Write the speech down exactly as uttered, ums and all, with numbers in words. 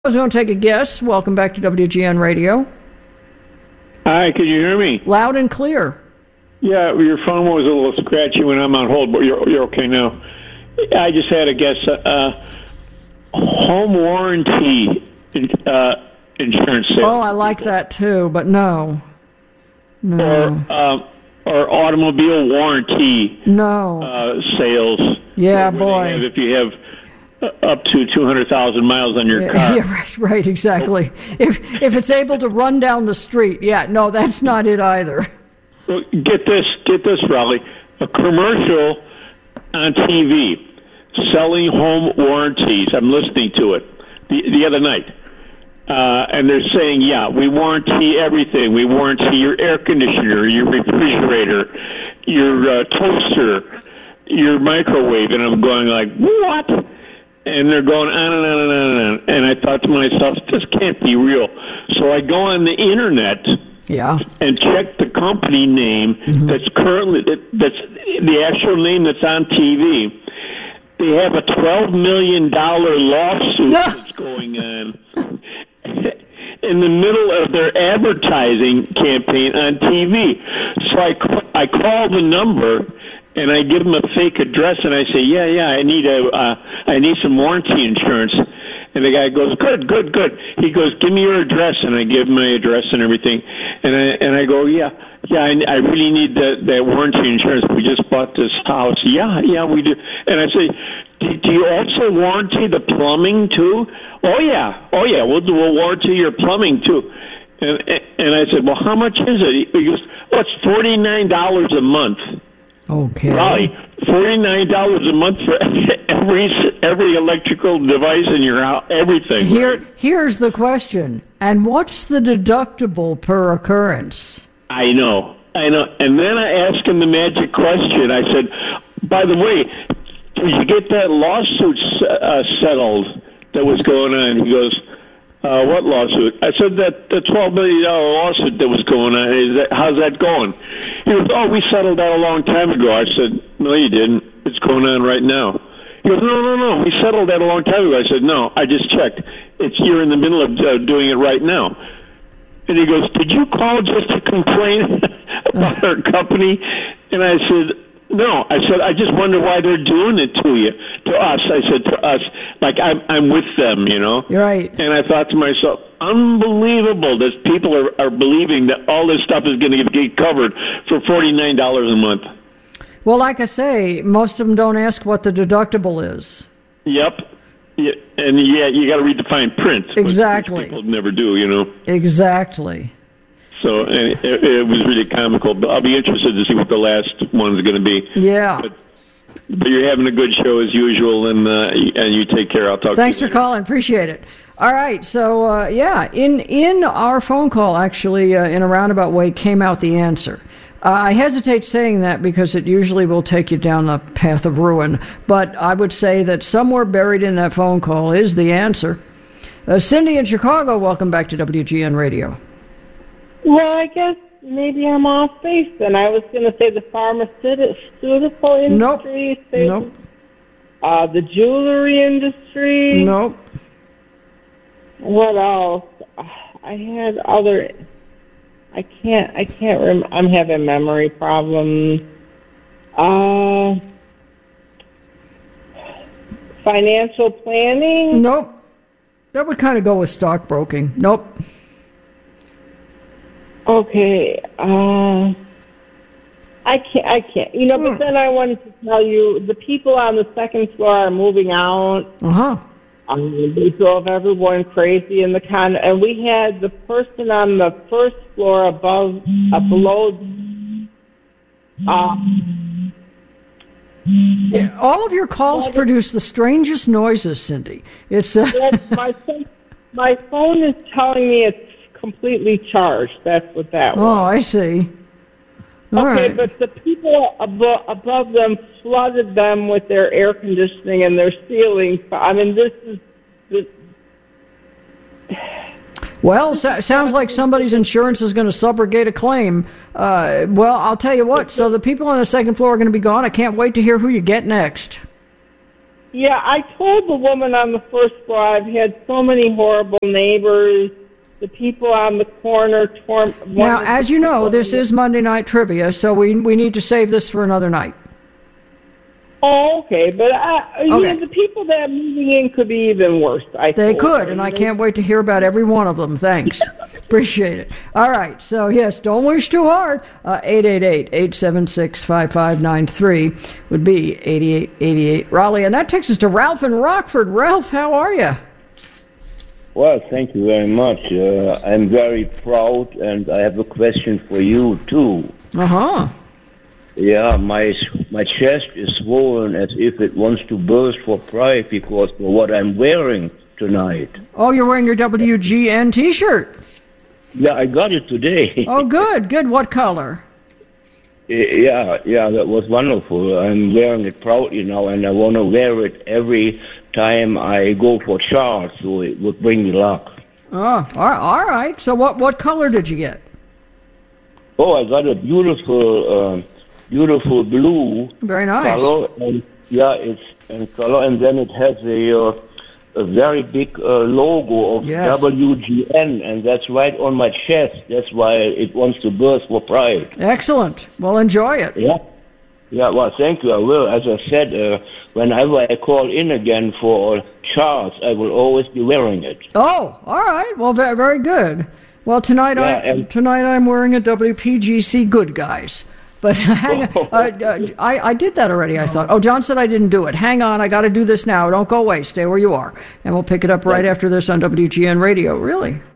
I was going to take a guess. Welcome back to W G N Radio. Hi, can you hear me? Loud and clear. Yeah, your phone was a little scratchy when I'm on hold, but you're you're okay now. I just had a guess. Uh, home warranty uh, insurance sales. Oh, I like that too, but no. No. Or, uh, or automobile warranty no. uh, sales. Yeah, where boy. Have, if you have up to two hundred thousand miles on your yeah, car. Yeah, right, right, exactly. If if it's able to run down the street, yeah, no, that's not it either. Well, get this, get this, Raleigh. A commercial on T V selling home warranties. I'm listening to it the, the other night. Uh, and they're saying, yeah, we warranty everything. We warranty your air conditioner, your refrigerator, your uh, toaster, your microwave. And I'm going like, what? And they're going on and on and on and on. And I thought to myself, this can't be real. So I go on the internet yeah. and check the company name mm-hmm. that's currently, that's the actual name that's on T V. They have a twelve million dollars lawsuit that's going on in the middle of their advertising campaign on T V. So I, I call the number and I give them a fake address, and I say, "Yeah, yeah, I need a, uh, I need some warranty insurance." And the guy goes, "Good, good, good." He goes, "Give me your address," and I give him my address and everything. And I and I go, "Yeah, yeah, I, I really need that that warranty insurance. We just bought this house." "Yeah, yeah, we do." And I say, "Do, do you also warranty the plumbing too?" "Oh yeah, oh yeah, we'll do we'll warranty your plumbing too." And and I said, "Well, how much is it?" He goes, "Oh, it's forty nine dollars a month." Okay. Right, forty-nine dollars a month for every every electrical device in your house, everything. Here, right? Here's the question. And what's the deductible per occurrence? I know, I know. And then I asked him the magic question. I said, by the way, did you get that lawsuit uh, settled that was going on? He goes, Uh, what lawsuit? I said that the twelve million dollars lawsuit that was going on, is that, how's that going? He goes, oh, we settled that a long time ago. I said, no, you didn't. It's going on right now. He goes, no, no, no, we settled that a long time ago. I said, no, I just checked. It's You're in the middle of uh, doing it right now. And he goes, did you call just to complain about our company? And I said, no, I said, I just wonder why they're doing it to you, to us. I said, to us, like I'm I'm with them, you know? You're right. And I thought to myself, unbelievable that people are, are believing that all this stuff is going to get covered for forty-nine dollars a month. Well, like I say, most of them don't ask what the deductible is. Yep. Yeah. And yeah, you got to read the fine print. Exactly. Which people never do, you know? Exactly. So and it, it was really comical. But I'll be interested to see what the last one's going to be. Yeah. But, but you're having a good show as usual, and uh, and you take care. I'll talk Thanks to you for calling. Appreciate it. All right. So, uh, yeah, in, in our phone call, actually, uh, in a roundabout way, came out the answer. Uh, I hesitate saying that because it usually will take you down the path of ruin. But I would say that somewhere buried in that phone call is the answer. Uh, Cindy in Chicago, welcome back to W G N Radio. Well, I guess maybe I'm off base then. I was going to say the pharmaceutical industry. Nope. Nope. Uh, the jewelry industry. Nope. What else? I had other... I can't, I can't remember. I'm having memory problems. Uh, financial planning? Nope. That would kind of go with stockbroking. Nope. Okay. Uh, I can't, I can't. You know, hmm. but then I wanted to tell you, the people on the second floor are moving out. Uh-huh. Um, they drove everyone crazy in the condo. And we had the person on the first floor above, uh, below... Uh, Yeah, all of your calls well, produce the strangest noises, Cindy. It's uh... yes, my, phone, my phone is telling me it's completely charged. That's what that was. Oh, I see. All okay, right. but the people above, above them flooded them with their air conditioning and their ceilings. I mean, this is... This, Well, so, sounds like somebody's insurance is going to subrogate a claim. Uh, well, I'll tell you what. So the people on the second floor are going to be gone. I can't wait to hear who you get next. Yeah, I told the woman on the first floor I've had so many horrible neighbors. The people on the corner. Torn, now, as you know, this is Monday Night Trivia, so we we need to save this for another night. Oh, okay, but I, okay. Yeah, the people that are moving in could be even worse. I they could, her. and I can't wait to hear about every one of them. Thanks. Appreciate it. All right, so yes, don't wish too hard. Uh, eight eight eight, eight seven six, five five nine three would be eighty-eight eighty-eight Raleigh. And that takes us to Ralph in Rockford. Ralph, how are you? Well, thank you very much. Uh, I'm very proud, and I have a question for you, too. Uh-huh. Yeah, my my chest is swollen as if it wants to burst for pride because of what I'm wearing tonight. Oh, you're wearing your W G N T-shirt. Yeah, I got it today. Oh, good, good. What color? Yeah, yeah, that was wonderful. I'm wearing it proudly now, and I want to wear it every time I go for charge, so it would bring me luck. Oh, all right. So what, what color did you get? Oh, I got a beautiful... Um, Beautiful blue Very nice. color, and yeah, it's in color, and then it has a uh, a very big uh, logo of yes. W G N, and that's right on my chest. That's why it wants to burst for pride. Excellent. Well, enjoy it. Yeah, yeah. Well, thank you. I will. As I said, uh, whenever I call in again for charts, I will always be wearing it. Oh, all right. Well, very, very good. Well, tonight Yeah, I and- tonight I'm wearing a W P G C Good Guys. But hang on, uh, uh, I, I did that already, I thought. Oh, John said I didn't do it. Hang on, I got to do this now. Don't go away. Stay where you are. And we'll pick it up right after this on W G N Radio. Really?